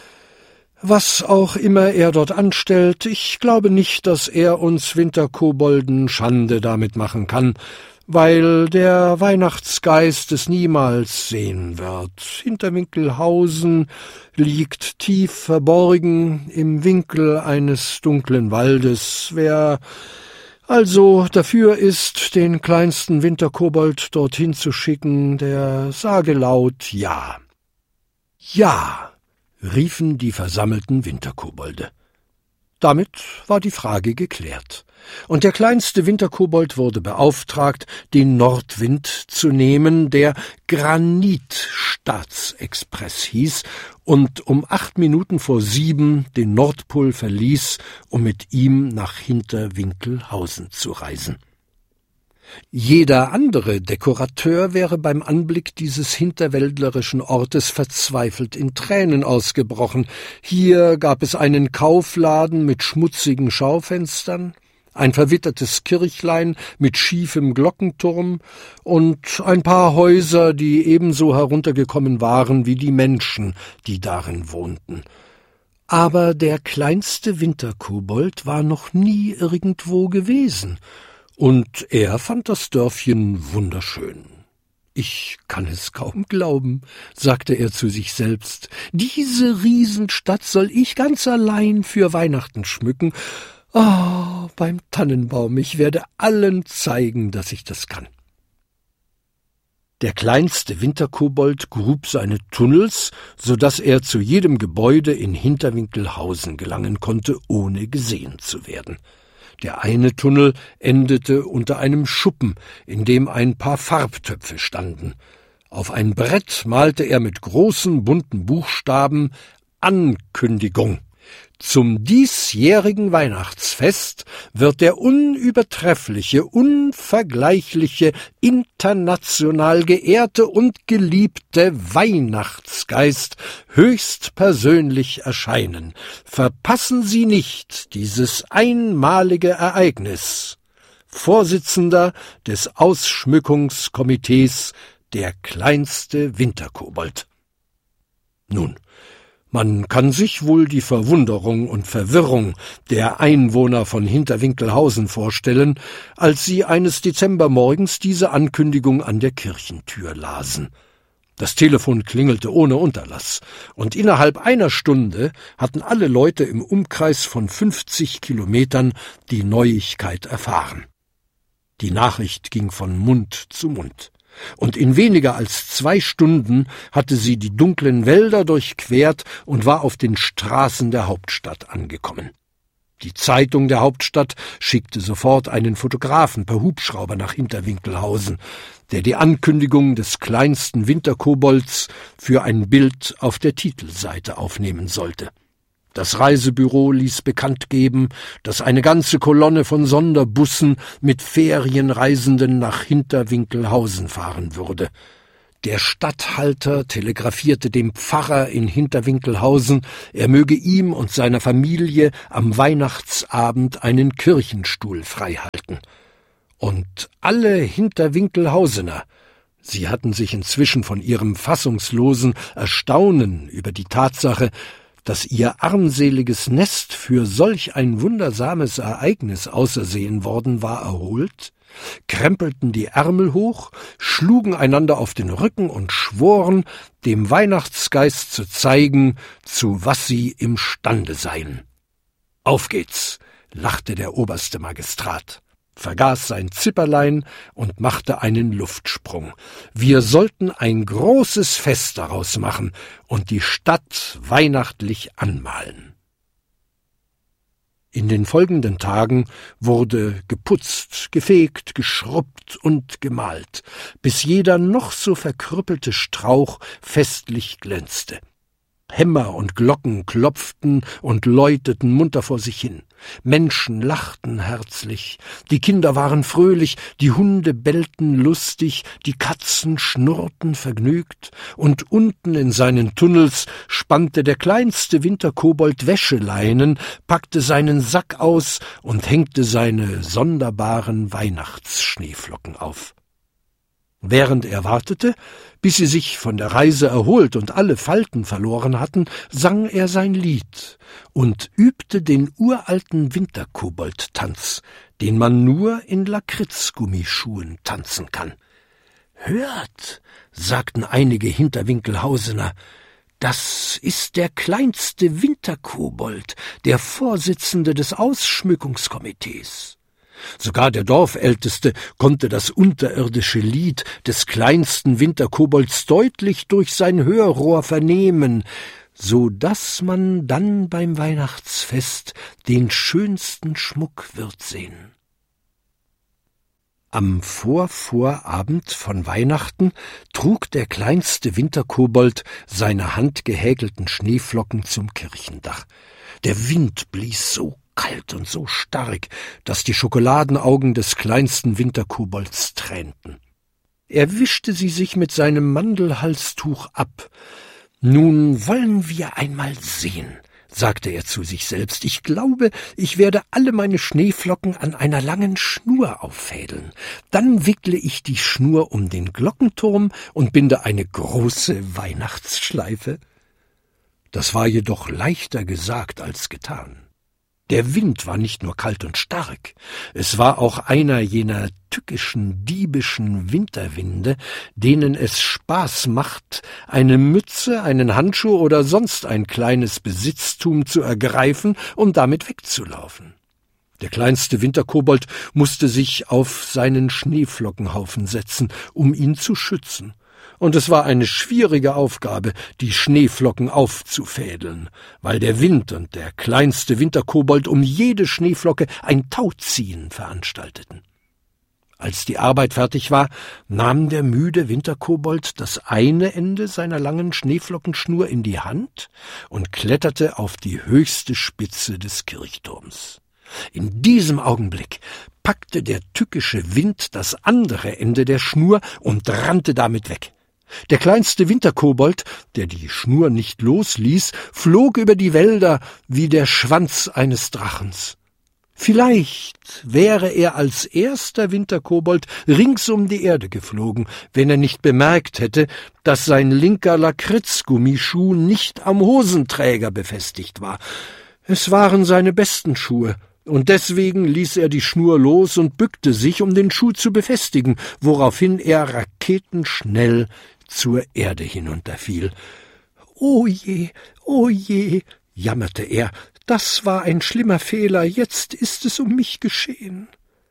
Speaker 1: Was auch immer er dort anstellt, ich glaube nicht, dass er uns Winterkobolden Schande damit machen kann, weil der Weihnachtsgeist es niemals sehen wird. Hinterwinkelhausen liegt tief verborgen im Winkel eines dunklen Waldes. Wer also dafür ist, den kleinsten Winterkobold dorthin zu schicken, der sage laut »Ja«. »Ja«, riefen die versammelten Winterkobolde. Damit war die Frage geklärt, und der kleinste Winterkobold wurde beauftragt, den Nordwind zu nehmen, der Granitstaatsexpress hieß und um 7:08 den Nordpol verließ, um mit ihm nach Hinterwinkelhausen zu reisen. Jeder andere Dekorateur wäre beim Anblick dieses hinterwäldlerischen Ortes verzweifelt in Tränen ausgebrochen. Hier gab es einen Kaufladen mit schmutzigen Schaufenstern, ein verwittertes Kirchlein mit schiefem Glockenturm und ein paar Häuser, die ebenso heruntergekommen waren wie die Menschen, die darin wohnten. Aber der kleinste Winterkobold war noch nie irgendwo gewesen, und er fand das Dörfchen wunderschön. »Ich kann es kaum glauben«, sagte er zu sich selbst, »diese Riesenstadt soll ich ganz allein für Weihnachten schmücken. Oh, beim Tannenbaum, ich werde allen zeigen, dass ich das kann.« Der kleinste Winterkobold grub seine Tunnels, so daß er zu jedem Gebäude in Hinterwinkelhausen gelangen konnte, ohne gesehen zu werden. Der eine Tunnel endete unter einem Schuppen, in dem ein paar Farbtöpfe standen. Auf ein Brett malte er mit großen bunten Buchstaben »Ankündigung«. Zum diesjährigen Weihnachtsfest wird der unübertreffliche, unvergleichliche, international geehrte und geliebte Weihnachtsgeist höchstpersönlich erscheinen. Verpassen Sie nicht dieses einmalige Ereignis. Vorsitzender des Ausschmückungskomitees, der kleinste Winterkobold. Nun, man kann sich wohl die Verwunderung und Verwirrung der Einwohner von Hinterwinkelhausen vorstellen, als sie eines Dezembermorgens diese Ankündigung an der Kirchentür lasen. Das Telefon klingelte ohne Unterlass, und innerhalb einer Stunde hatten alle Leute im Umkreis von 50 Kilometern die Neuigkeit erfahren. Die Nachricht ging von Mund zu Mund. Und in weniger als 2 Stunden hatte sie die dunklen Wälder durchquert und war auf den Straßen der Hauptstadt angekommen. Die Zeitung der Hauptstadt schickte sofort einen Fotografen per Hubschrauber nach Hinterwinkelhausen, der die Ankündigung des kleinsten Winterkobolds für ein Bild auf der Titelseite aufnehmen sollte. Das Reisebüro ließ bekannt geben, dass eine ganze Kolonne von Sonderbussen mit Ferienreisenden nach Hinterwinkelhausen fahren würde. Der Statthalter telegrafierte dem Pfarrer in Hinterwinkelhausen, er möge ihm und seiner Familie am Weihnachtsabend einen Kirchenstuhl freihalten. Und alle Hinterwinkelhausener, sie hatten sich inzwischen von ihrem fassungslosen Erstaunen über die Tatsache, dass ihr armseliges Nest für solch ein wundersames Ereignis ausersehen worden war, erholt, krempelten die Ärmel hoch, schlugen einander auf den Rücken und schworen, dem Weihnachtsgeist zu zeigen, zu was sie imstande seien. »Auf geht's«, lachte der oberste Magistrat, vergaß sein Zipperlein und machte einen Luftsprung. Wir sollten ein großes Fest daraus machen und die Stadt weihnachtlich anmalen. In den folgenden Tagen wurde geputzt, gefegt, geschrubbt und gemalt, bis jeder noch so verkrüppelte Strauch festlich glänzte. Hämmer und Glocken klopften und läuteten munter vor sich hin. Menschen lachten herzlich, die Kinder waren fröhlich, die Hunde bellten lustig, die Katzen schnurrten vergnügt, und unten in seinen Tunnels spannte der kleinste Winterkobold Wäscheleinen, packte seinen Sack aus und hängte seine sonderbaren Weihnachtsschneeflocken auf. Während er wartete, bis sie sich von der Reise erholt und alle Falten verloren hatten, sang er sein Lied und übte den uralten Winterkobold-Tanz, den man nur in Lakritzgummischuhen tanzen kann. »Hört«, sagten einige Hinterwinkelhausener, »das ist der kleinste Winterkobold, der Vorsitzende des Ausschmückungskomitees.« Sogar der Dorfälteste konnte das unterirdische Lied des kleinsten Winterkobolds deutlich durch sein Hörrohr vernehmen, so daß man dann beim Weihnachtsfest den schönsten Schmuck wird sehen. Am Vorvorabend von Weihnachten trug der kleinste Winterkobold seine handgehäkelten Schneeflocken zum Kirchendach. Der Wind blies so kalt und so stark, dass die Schokoladenaugen des kleinsten Winterkobolds tränten. Er wischte sie sich mit seinem Mandelhalstuch ab. »Nun wollen wir einmal sehen«, sagte er zu sich selbst. »Ich glaube, ich werde alle meine Schneeflocken an einer langen Schnur auffädeln. Dann wickle ich die Schnur um den Glockenturm und binde eine große Weihnachtsschleife.« Das war jedoch leichter gesagt als getan. Der Wind war nicht nur kalt und stark, es war auch einer jener tückischen, diebischen Winterwinde, denen es Spaß macht, eine Mütze, einen Handschuh oder sonst ein kleines Besitztum zu ergreifen und damit wegzulaufen. Der kleinste Winterkobold musste sich auf seinen Schneeflockenhaufen setzen, um ihn zu schützen. Und es war eine schwierige Aufgabe, die Schneeflocken aufzufädeln, weil der Wind und der kleinste Winterkobold um jede Schneeflocke ein Tauziehen veranstalteten. Als die Arbeit fertig war, nahm der müde Winterkobold das eine Ende seiner langen Schneeflockenschnur in die Hand und kletterte auf die höchste Spitze des Kirchturms. In diesem Augenblick packte der tückische Wind das andere Ende der Schnur und rannte damit weg. Der kleinste Winterkobold, der die Schnur nicht losließ, flog über die Wälder wie der Schwanz eines Drachens. Vielleicht wäre er als erster Winterkobold rings um die Erde geflogen, wenn er nicht bemerkt hätte, dass sein linker Lakritzgummischuh nicht am Hosenträger befestigt war. Es waren seine besten Schuhe, und deswegen ließ er die Schnur los und bückte sich, um den Schuh zu befestigen, woraufhin er raketenschnell zur Erde hinunterfiel. »O je, jammerte er, das war ein schlimmer Fehler, jetzt ist es um mich geschehen.«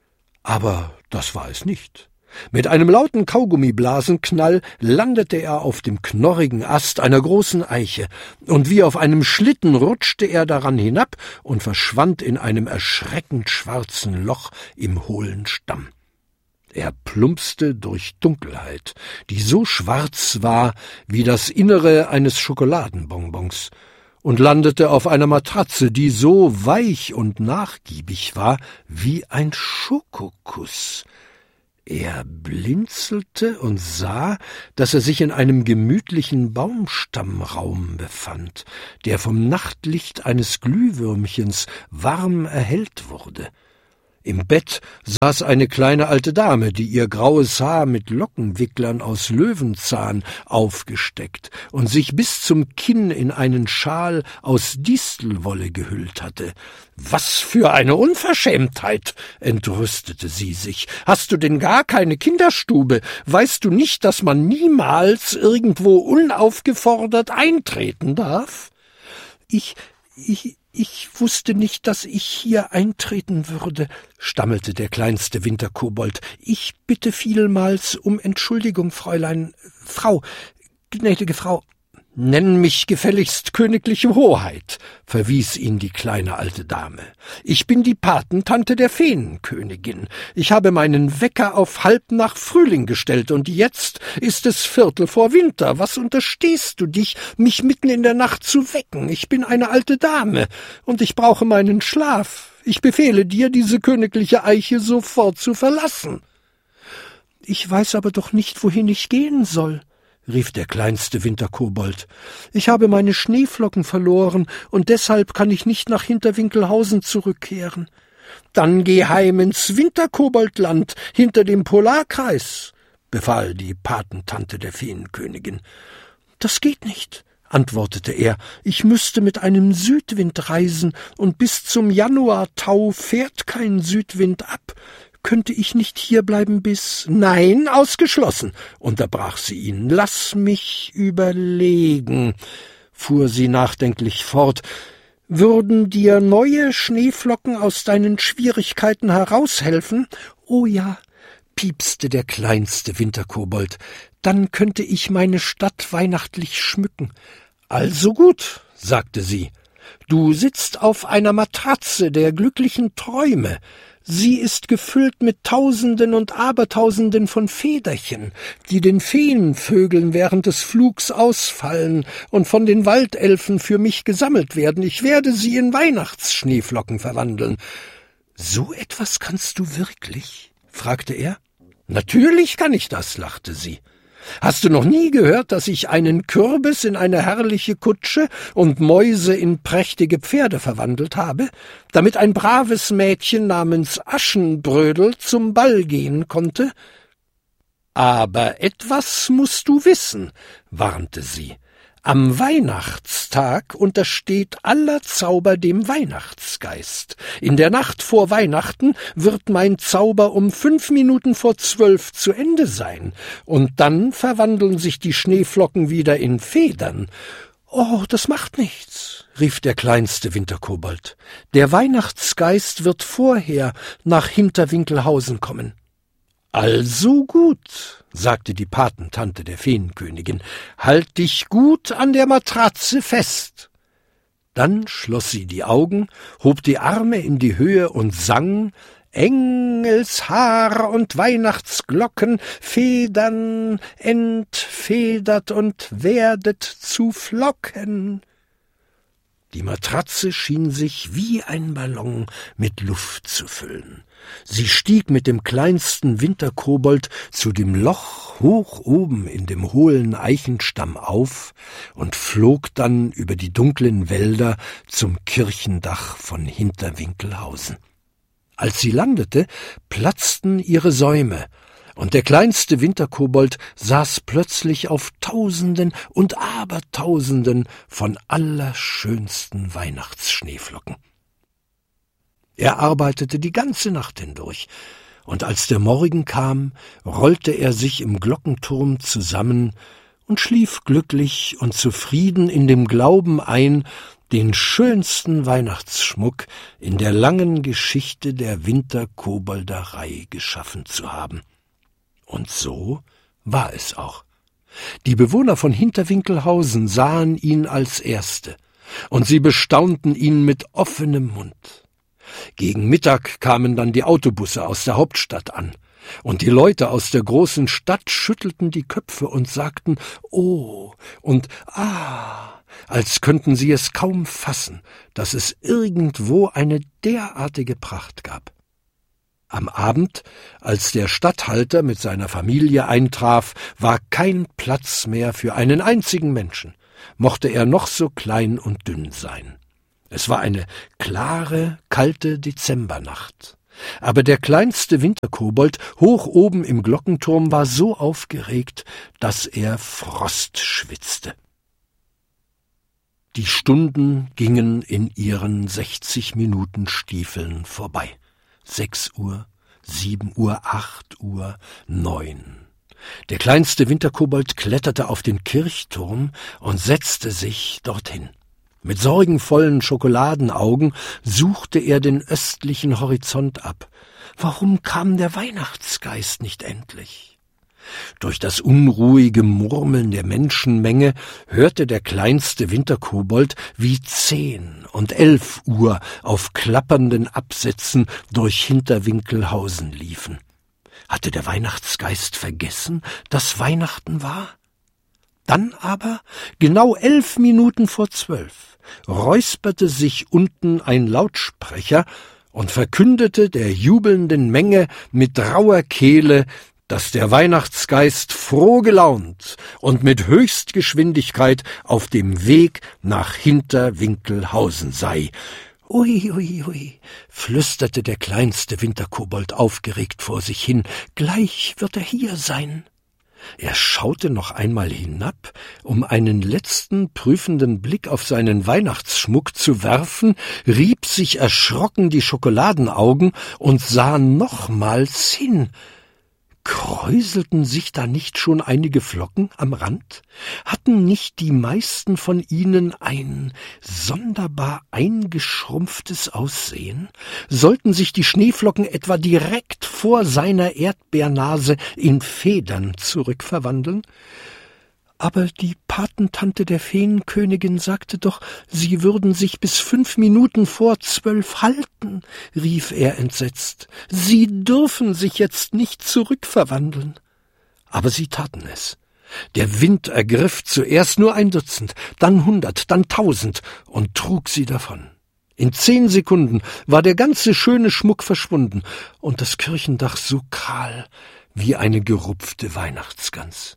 Speaker 1: Aber das war es nicht. Mit einem lauten Kaugummiblasenknall landete er auf dem knorrigen Ast einer großen Eiche, und wie auf einem Schlitten rutschte er daran hinab und verschwand in einem erschreckend schwarzen Loch im hohlen Stamm. Er plumpste durch Dunkelheit, die so schwarz war wie das Innere eines Schokoladenbonbons, und landete auf einer Matratze, die so weich und nachgiebig war wie ein Schokokuss. Er blinzelte und sah, dass er sich in einem gemütlichen Baumstammraum befand, der vom Nachtlicht eines Glühwürmchens warm erhellt wurde. Im Bett saß eine kleine alte Dame, die ihr graues Haar mit Lockenwicklern aus Löwenzahn aufgesteckt und sich bis zum Kinn in einen Schal aus Distelwolle gehüllt hatte. »Was für eine Unverschämtheit«, entrüstete sie sich. »Hast du denn gar keine Kinderstube? Weißt du nicht, dass man niemals irgendwo unaufgefordert eintreten darf?« Ich wusste nicht, dass ich hier eintreten würde«, stammelte der kleinste Winterkobold. »Ich bitte vielmals um Entschuldigung, Fräulein, gnädige Frau.« »Nenn mich gefälligst königliche Hoheit«, verwies ihn die kleine alte Dame. »Ich bin die Patentante der Feenkönigin. Ich habe meinen Wecker auf halb nach Frühling gestellt, und jetzt ist es Viertel vor Winter. Was unterstehst du dich, mich mitten in der Nacht zu wecken? Ich bin eine alte Dame, und ich brauche meinen Schlaf. Ich befehle dir, diese königliche Eiche sofort zu verlassen.« »Ich weiß aber doch nicht, wohin ich gehen soll«, rief der kleinste Winterkobold. »Ich habe meine Schneeflocken verloren, und deshalb kann ich nicht nach Hinterwinkelhausen zurückkehren.« »Dann geh heim ins Winterkoboldland hinter dem Polarkreis«, befahl die Patentante der Feenkönigin. »Das geht nicht«, antwortete er. »Ich müsste mit einem Südwind reisen, und bis zum Januartau fährt kein Südwind ab. Könnte ich nicht hierbleiben bis...« »Nein, ausgeschlossen«, unterbrach sie ihn. »Lass mich überlegen«, fuhr sie nachdenklich fort. »Würden dir neue Schneeflocken aus deinen Schwierigkeiten heraushelfen?« »Oh ja«, piepste der kleinste Winterkobold. »Dann könnte ich meine Stadt weihnachtlich schmücken.« »Also gut«, sagte sie. »Du sitzt auf einer Matratze der glücklichen Träume. Sie ist gefüllt mit Tausenden und Abertausenden von Federchen, die den Feenvögeln während des Flugs ausfallen und von den Waldelfen für mich gesammelt werden. Ich werde sie in Weihnachtsschneeflocken verwandeln.« »So etwas kannst du wirklich?«, fragte er. »Natürlich kann ich das«, lachte sie. »Hast du noch nie gehört, dass ich einen Kürbis in eine herrliche Kutsche und Mäuse in prächtige Pferde verwandelt habe, damit ein braves Mädchen namens Aschenbrödel zum Ball gehen konnte?« »Aber etwas musst du wissen«, warnte sie. »Am Weihnachtstag untersteht aller Zauber dem Weihnachtsgeist. In der Nacht vor Weihnachten wird mein Zauber um 11:55 zu Ende sein, und dann verwandeln sich die Schneeflocken wieder in Federn.« »Oh, das macht nichts«, rief der kleinste Winterkobold. »Der Weihnachtsgeist wird vorher nach Hinterwinkelhausen kommen.« »Also gut«, sagte die Patentante der Feenkönigin, »halt dich gut an der Matratze fest.« Dann schloss sie die Augen, hob die Arme in die Höhe und sang: »Engelshaar und Weihnachtsglocken, Federn entfedert und werdet zu Flocken.« Die Matratze schien sich wie ein Ballon mit Luft zu füllen. Sie stieg mit dem kleinsten Winterkobold zu dem Loch hoch oben in dem hohlen Eichenstamm auf und flog dann über die dunklen Wälder zum Kirchendach von Hinterwinkelhausen. Als sie landete, platzten ihre Säume, und der kleinste Winterkobold saß plötzlich auf Tausenden und Abertausenden von allerschönsten Weihnachtsschneeflocken. Er arbeitete die ganze Nacht hindurch, und als der Morgen kam, rollte er sich im Glockenturm zusammen und schlief glücklich und zufrieden in dem Glauben ein, den schönsten Weihnachtsschmuck in der langen Geschichte der Winterkobolderei geschaffen zu haben. Und so war es auch. Die Bewohner von Hinterwinkelhausen sahen ihn als Erste, und sie bestaunten ihn mit offenem Mund. Gegen Mittag kamen dann die Autobusse aus der Hauptstadt an, und die Leute aus der großen Stadt schüttelten die Köpfe und sagten »Oh« und »Ah«, als könnten sie es kaum fassen, dass es irgendwo eine derartige Pracht gab. Am Abend, als der Statthalter mit seiner Familie eintraf, war kein Platz mehr für einen einzigen Menschen, mochte er noch so klein und dünn sein. Es war eine klare, kalte Dezembernacht. Aber der kleinste Winterkobold hoch oben im Glockenturm war so aufgeregt, dass er Frost schwitzte. Die Stunden gingen in ihren 60-Minuten-Stiefeln vorbei. 6 Uhr, 7 Uhr, 8 Uhr, 9. Der kleinste Winterkobold kletterte auf den Kirchturm und setzte sich dorthin. Mit sorgenvollen Schokoladenaugen suchte er den östlichen Horizont ab. Warum kam der Weihnachtsgeist nicht endlich? Durch das unruhige Murmeln der Menschenmenge hörte der kleinste Winterkobold, wie 10 und 11 Uhr auf klappernden Absätzen durch Hinterwinkelhausen liefen. Hatte der Weihnachtsgeist vergessen, dass Weihnachten war? Dann aber, genau 11 Minuten vor 12, räusperte sich unten ein Lautsprecher und verkündete der jubelnden Menge mit rauer Kehle, dass der Weihnachtsgeist froh gelaunt und mit Höchstgeschwindigkeit auf dem Weg nach Hinterwinkelhausen sei. »Ui, ui, ui«, flüsterte der kleinste Winterkobold aufgeregt vor sich hin, »gleich wird er hier sein.« Er schaute noch einmal hinab, um einen letzten prüfenden Blick auf seinen Weihnachtsschmuck zu werfen, rieb sich erschrocken die Schokoladenaugen und sah nochmals hin. Kräuselten sich da nicht schon einige Flocken am Rand? Hatten nicht die meisten von ihnen ein sonderbar eingeschrumpftes Aussehen? Sollten sich die Schneeflocken etwa direkt vor seiner Erdbeernase in Federn zurückverwandeln? Aber die Patentante der Feenkönigin sagte doch, sie würden sich bis 5 Minuten vor 12 halten, rief er entsetzt. Sie dürfen sich jetzt nicht zurückverwandeln. Aber sie taten es. Der Wind ergriff zuerst nur 1 Dutzend, dann 100, dann 1000 und trug sie davon. In 10 Sekunden war der ganze schöne Schmuck verschwunden und das Kirchendach so kahl wie eine gerupfte Weihnachtsgans.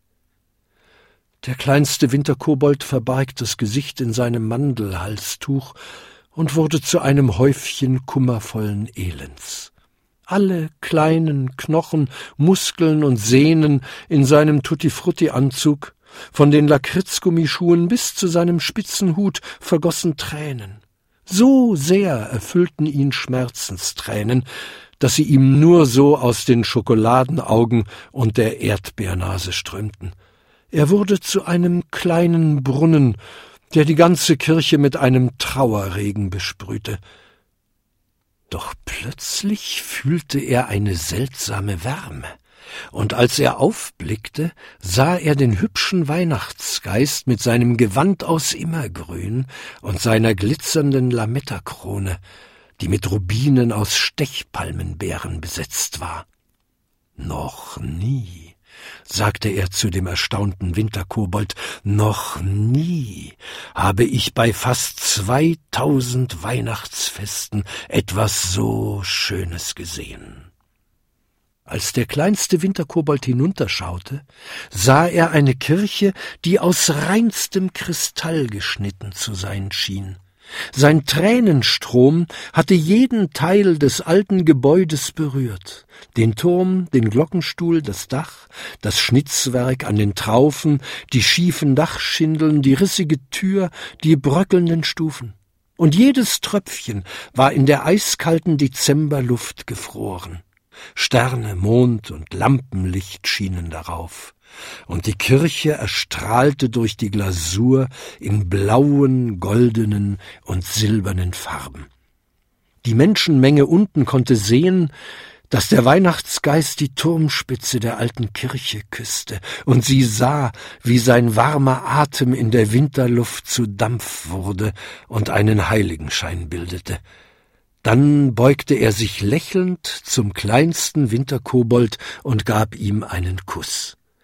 Speaker 1: Der kleinste Winterkobold verbarg das Gesicht in seinem Mandelhalstuch und wurde zu einem Häufchen kummervollen Elends. Alle kleinen Knochen, Muskeln und Sehnen in seinem Tutti-Frutti-Anzug, von den Lakritzgummischuhen bis zu seinem Spitzenhut, vergossen Tränen. So sehr erfüllten ihn Schmerzenstränen, dass sie ihm nur so aus den Schokoladenaugen und der Erdbeernase strömten. Er wurde zu einem kleinen Brunnen, der die ganze Kirche mit einem Trauerregen besprühte. Doch plötzlich fühlte er eine seltsame Wärme, und als er aufblickte, sah er den hübschen Weihnachtsgeist mit seinem Gewand aus Immergrün und seiner glitzernden Lametta-Krone, die mit Rubinen aus Stechpalmenbeeren besetzt war. Noch nie, sagte er zu dem erstaunten Winterkobold, noch nie habe ich bei fast 2000 Weihnachtsfesten etwas so Schönes gesehen. Als der kleinste Winterkobold hinunterschaute, sah er eine Kirche, die aus reinstem Kristall geschnitten zu sein schien. Sein Tränenstrom hatte jeden Teil des alten Gebäudes berührt, den Turm, den Glockenstuhl, das Dach, das Schnitzwerk an den Traufen, die schiefen Dachschindeln, die rissige Tür, die bröckelnden Stufen. Und jedes Tröpfchen war in der eiskalten Dezemberluft gefroren. Sterne, Mond und Lampenlicht schienen darauf, und die Kirche erstrahlte durch die Glasur in blauen, goldenen und silbernen Farben. Die Menschenmenge unten konnte sehen, dass der Weihnachtsgeist die Turmspitze der alten Kirche küsste, und sie sah, wie sein warmer Atem in der Winterluft zu Dampf wurde und einen Heiligenschein bildete. Dann beugte er sich lächelnd zum kleinsten Winterkobold und gab ihm einen Kuss.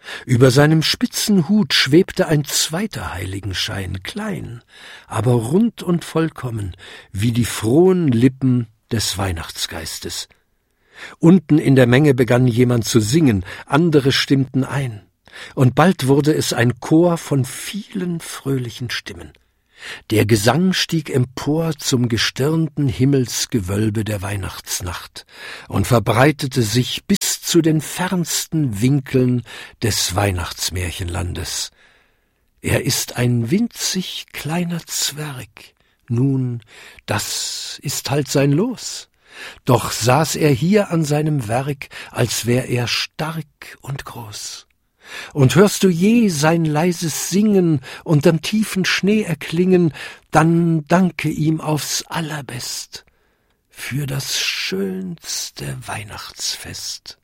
Speaker 1: Über seinem spitzen Hut schwebte ein zweiter Heiligenschein, klein, aber rund und vollkommen, wie die frohen Lippen des Weihnachtsgeistes. Unten in der Menge begann jemand zu singen, andere stimmten ein, und bald wurde es ein Chor von vielen fröhlichen Stimmen. Der Gesang stieg empor zum gestirnten Himmelsgewölbe der Weihnachtsnacht und verbreitete sich bis zu den fernsten Winkeln des Weihnachtsmärchenlandes. Er ist ein winzig kleiner Zwerg, nun, das ist halt sein Los. Doch saß er hier an seinem Werk, als wär er stark und groß. Und hörst du je sein leises Singen unterm tiefen Schnee erklingen, dann danke ihm aufs allerbest für das schönste Weihnachtsfest.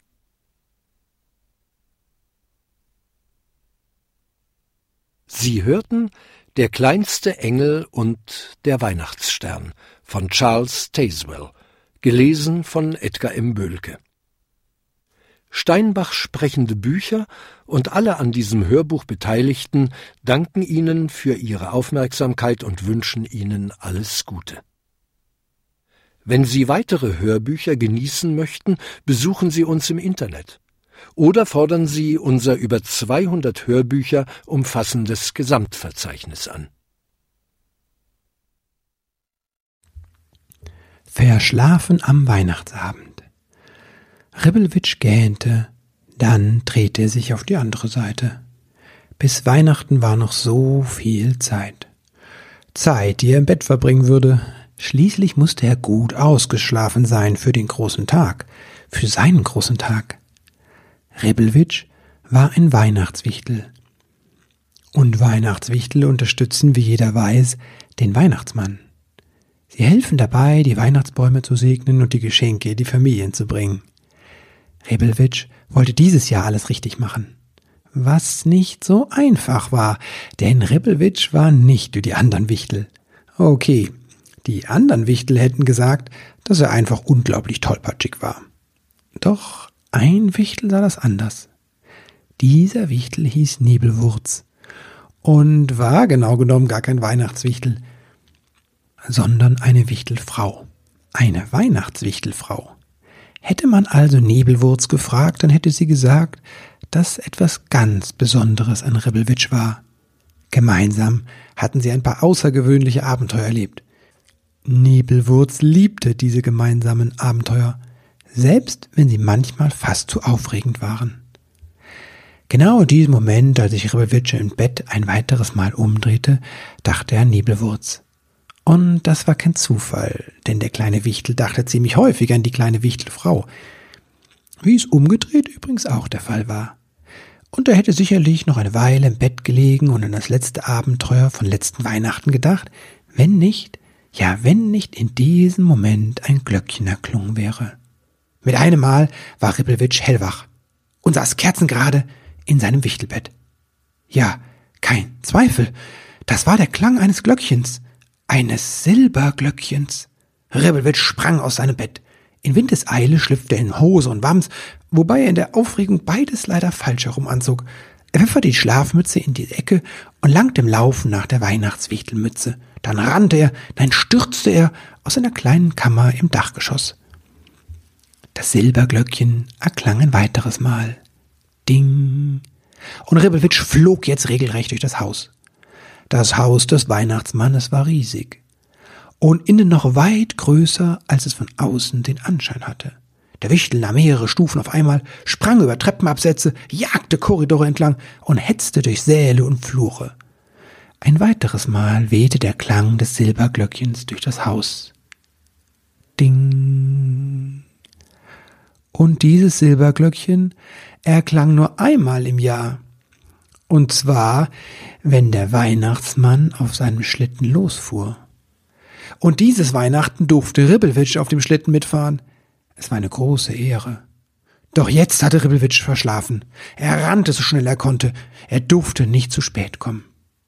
Speaker 1: Sie hörten Der kleinste Engel und der Weihnachtsstern von Charles Tazewell, gelesen von Edgar M. Böhlke. Steinbach sprechende Bücher und alle an diesem Hörbuch Beteiligten danken Ihnen für Ihre Aufmerksamkeit und wünschen Ihnen alles Gute. Wenn Sie weitere Hörbücher genießen möchten, besuchen Sie uns im Internet oder fordern Sie unser über 200 Hörbücher umfassendes Gesamtverzeichnis an.
Speaker 2: Verschlafen am Weihnachtsabend. Ribbelwitsch gähnte, dann drehte er sich auf die andere Seite. Bis Weihnachten war noch so viel Zeit. Zeit, die er im Bett verbringen würde. Schließlich musste er gut ausgeschlafen sein für den großen Tag, für seinen großen Tag. Ribbelwitsch war ein Weihnachtswichtel. Und Weihnachtswichtel unterstützen, wie jeder weiß, den Weihnachtsmann. Sie helfen dabei, die Weihnachtsbäume zu segnen und die Geschenke in die Familien zu bringen. Ribbelwitsch wollte dieses Jahr alles richtig machen, was nicht so einfach war, denn Ribbelwitsch war nicht wie die anderen Wichtel. Okay, die anderen Wichtel hätten gesagt, dass er einfach unglaublich tollpatschig war. Doch ein Wichtel sah das anders. Dieser Wichtel hieß Nebelwurz und war genau genommen gar kein Weihnachtswichtel, sondern eine Wichtelfrau, eine Weihnachtswichtelfrau. Hätte man also Nebelwurz gefragt, dann hätte sie gesagt, dass etwas ganz Besonderes an Ribbelwitsch war. Gemeinsam hatten sie ein paar außergewöhnliche Abenteuer erlebt. Nebelwurz liebte diese gemeinsamen Abenteuer, selbst wenn sie manchmal fast zu aufregend waren. Genau in diesem Moment, als sich Ribbelwitsch im Bett ein weiteres Mal umdrehte, dachte er an Nebelwurz. Und das war kein Zufall, denn der kleine Wichtel dachte ziemlich häufig an die kleine Wichtelfrau, wie es umgedreht übrigens auch der Fall war. Und er hätte sicherlich noch eine Weile im Bett gelegen und an das letzte Abenteuer von letzten Weihnachten gedacht, wenn nicht in diesem Moment ein Glöckchen erklungen wäre. Mit einem Mal war Ribbelwitsch hellwach und saß kerzengerade in seinem Wichtelbett. Ja, kein Zweifel, das war der Klang eines Glöckchens, eines Silberglöckchens. Ribbelwitsch sprang aus seinem Bett. In Windeseile schlüpfte er in Hose und Wams, wobei er in der Aufregung beides leider falsch herum anzog. Er pfefferte die Schlafmütze in die Ecke und langte im Laufen nach der Weihnachtswichtelmütze. Dann stürzte er aus seiner kleinen Kammer im Dachgeschoss. Das Silberglöckchen erklang ein weiteres Mal. Ding! Und Ribbelwitsch flog jetzt regelrecht durch das Haus. Das Haus des Weihnachtsmannes war riesig und innen noch weit größer, als es von außen den Anschein hatte. Der Wichtel nahm mehrere Stufen auf einmal, sprang über Treppenabsätze, jagte Korridore entlang und hetzte durch Säle und Flure. Ein weiteres Mal wehte der Klang des Silberglöckchens durch das Haus. Ding! Und dieses Silberglöckchen erklang nur einmal im Jahr. Und zwar, wenn der Weihnachtsmann auf seinem Schlitten losfuhr. Und dieses Weihnachten durfte Ribbelwitsch auf dem Schlitten mitfahren. Es war eine große Ehre. Doch jetzt hatte Ribbelwitsch verschlafen. Er rannte so schnell er konnte. Er durfte nicht zu spät kommen.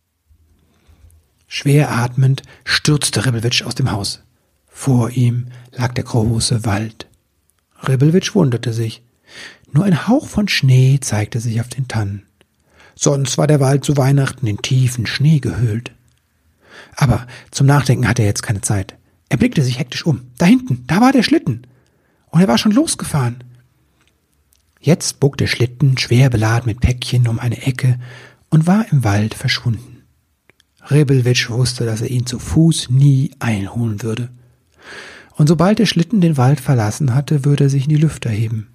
Speaker 2: Schwer atmend stürzte Ribbelwitsch aus dem Haus. Vor ihm lag der große Wald. Ribbelwitsch wunderte sich. Nur ein Hauch von Schnee zeigte sich auf den Tannen. Sonst war der Wald zu Weihnachten in tiefen Schnee gehüllt. Aber zum Nachdenken hatte er jetzt keine Zeit. Er blickte sich hektisch um. Da hinten, da war der Schlitten. Und er war schon losgefahren. Jetzt bog der Schlitten, schwer beladen mit Päckchen, um eine Ecke und war im Wald verschwunden. Ribbelwitsch wusste, dass er ihn zu Fuß nie einholen würde. Und sobald der Schlitten den Wald verlassen hatte, würde er sich in die Lüfte heben.